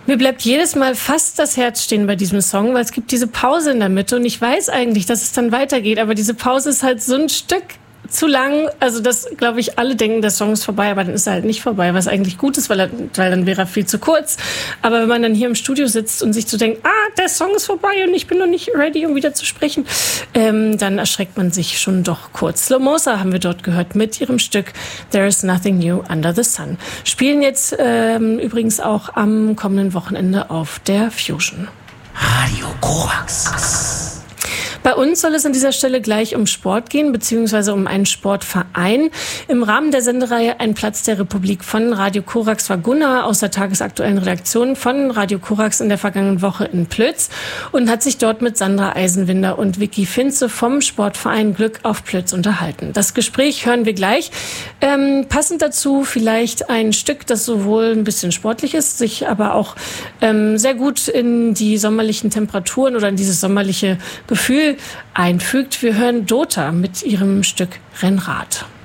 Mir bleibt jedes Mal fast das Herz stehen bei diesem Song, weil es gibt diese Pause in der Mitte und ich weiß eigentlich, dass es dann weitergeht, aber diese Pause ist halt so ein Stück zu lang. Also das, glaube ich, alle denken, der Song ist vorbei, aber dann ist er halt nicht vorbei, was eigentlich gut ist, weil dann wäre er viel zu kurz. Aber wenn man dann hier im Studio sitzt und sich so denkt, der Song ist vorbei und ich bin noch nicht ready, um wieder zu sprechen, dann erschreckt man sich schon doch kurz. Slomosa haben wir dort gehört mit ihrem Stück There is Nothing New Under the Sun. Spielen jetzt übrigens auch am kommenden Wochenende auf der Fusion. Radio Korax. Bei uns soll es an dieser Stelle gleich um Sport gehen, beziehungsweise um einen Sportverein. Im Rahmen der Sendereihe Ein Platz der Republik von Radio Korax war Gunnar aus der tagesaktuellen Redaktion von Radio Korax in der vergangenen Woche in Plötz und hat sich dort mit Sandra Eisenwinder und Vicky Finze vom Sportverein Glück auf Plötz unterhalten. Das Gespräch hören wir gleich. Passend dazu vielleicht ein Stück, das sowohl ein bisschen sportlich ist, sich aber auch sehr gut in die sommerlichen Temperaturen oder in dieses sommerliche Gefühl einfügt. Wir hören Dota mit ihrem Stück Rennrad.